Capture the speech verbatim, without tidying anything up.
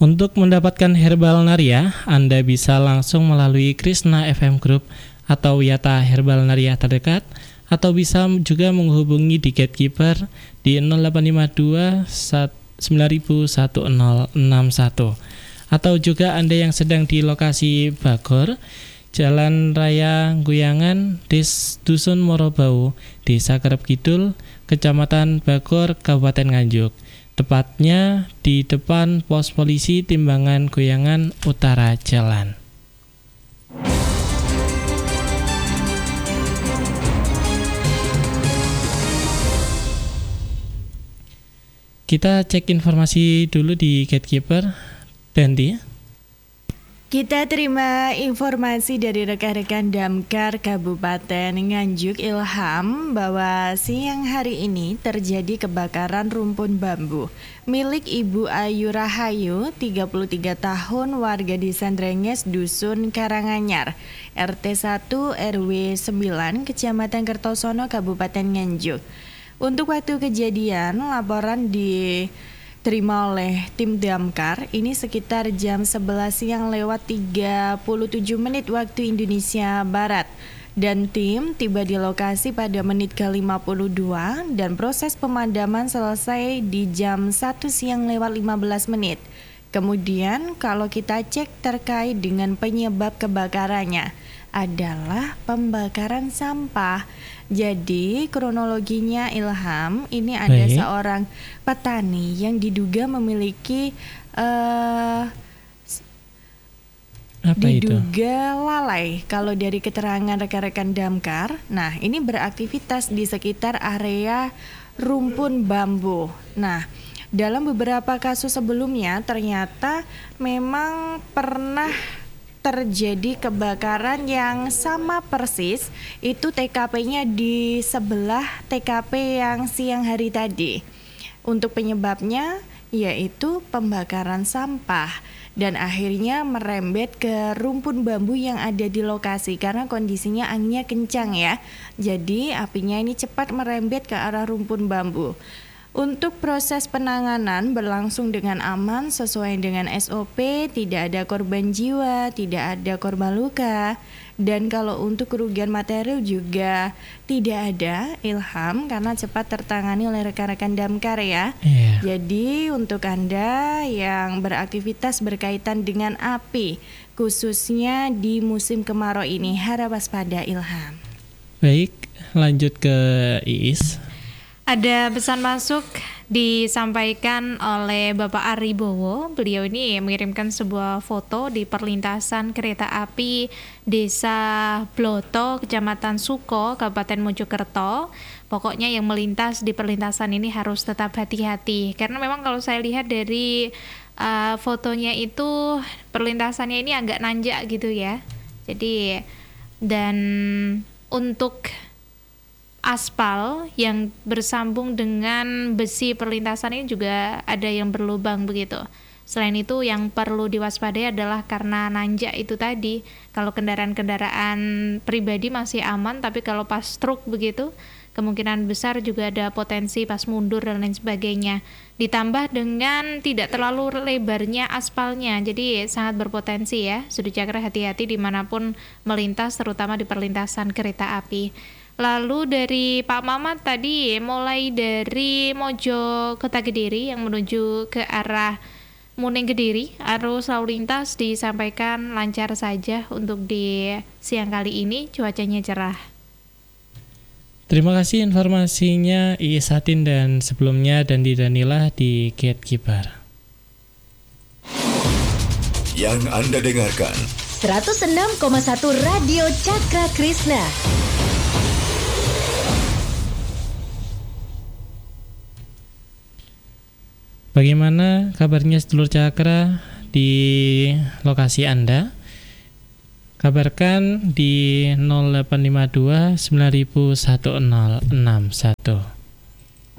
Untuk mendapatkan Herbal Naria, Anda bisa langsung melalui Krishna F M Group atau Wiyata Herbal Naria terdekat, atau bisa juga menghubungi di Gatekeeper di nol delapan lima dua sembilan satu nol enam satu. Atau juga Anda yang sedang di lokasi Bagor, Jalan Raya Guyangan, Des Dusun Morobau, Desa Kerep Kidul, Kecamatan Bagor, Kabupaten Nganjuk. Tepatnya di depan pos polisi Timbangan Guyangan Utara Jalan. Kita cek informasi dulu di Gatekeeper, Danti. Kita terima informasi dari rekan-rekan Damkar Kabupaten Nganjuk Ilham bahwa siang hari ini terjadi kebakaran rumpun bambu milik Ibu Ayu Rahayu, tiga puluh tiga tahun, warga Desa Drenges, Dusun Karanganyar, R T satu R W sembilan, Kecamatan Kertosono, Kabupaten Nganjuk. Untuk waktu kejadian, laporan diterima oleh tim Damkar ini sekitar jam sebelas siang lewat tiga puluh tujuh menit waktu Indonesia Barat. Dan tim tiba di lokasi pada menit ke lima puluh dua dan proses pemadaman selesai di jam satu siang lewat lima belas menit. Kemudian kalau kita cek terkait dengan penyebab kebakarannya adalah pembakaran sampah. Jadi kronologinya Ilham, ini ada Baik. seorang petani yang diduga memiliki uh, Apa diduga itu? lalai kalau dari keterangan rekan-rekan Damkar. Nah, ini beraktivitas di sekitar area rumpun bambu. Nah, dalam beberapa kasus sebelumnya ternyata memang pernah terjadi kebakaran yang sama persis, itu T K P-nya di sebelah T K P yang siang hari tadi. Untuk penyebabnya yaitu pembakaran sampah dan akhirnya merembet ke rumpun bambu yang ada di lokasi karena kondisinya anginnya kencang ya. Jadi apinya ini cepat merembet ke arah rumpun bambu. Untuk proses penanganan berlangsung dengan aman sesuai dengan S O P, tidak ada korban jiwa, tidak ada korban luka. Dan kalau untuk kerugian material juga tidak ada, Ilham, karena cepat tertangani oleh rekan-rekan Damkar ya. Yeah. Jadi untuk Anda yang beraktivitas berkaitan dengan api, khususnya di musim kemarau ini, harap waspada, Ilham. Baik, lanjut ke Iis. Ada pesan masuk disampaikan oleh Bapak Aribowo. Beliau ini mengirimkan sebuah foto di perlintasan kereta api Desa Bloto, Kecamatan Suko, Kabupaten Mojokerto. Pokoknya yang melintas di perlintasan ini harus tetap hati-hati. Karena memang kalau saya lihat dari uh, fotonya itu perlintasannya ini agak nanjak gitu ya. Jadi dan untuk aspal yang bersambung dengan besi perlintasan ini juga ada yang berlubang begitu. Selain itu yang perlu diwaspadai adalah karena nanjak itu tadi. Kalau kendaraan-kendaraan pribadi masih aman, tapi kalau pas truk begitu kemungkinan besar juga ada potensi pas mundur dan lain sebagainya. Ditambah dengan tidak terlalu lebarnya aspalnya, jadi sangat berpotensi ya. Sudi Cakra hati-hati dimanapun melintas, terutama di perlintasan kereta api. Lalu dari Pak Mamat tadi mulai dari Mojo Kota Kediri yang menuju ke arah Muning Kediri, arus lalu lintas disampaikan lancar saja untuk di siang kali ini, cuacanya cerah. Terima kasih informasinya Iis Satin dan sebelumnya Dandi Danila di Gatekeeper. Yang Anda dengarkan seratus enam koma satu Radio Cakra Krishna. Bagaimana kabarnya sedulur Cakra di lokasi Anda? Kabarkan di nol delapan lima dua sembilan satu nol enam satu.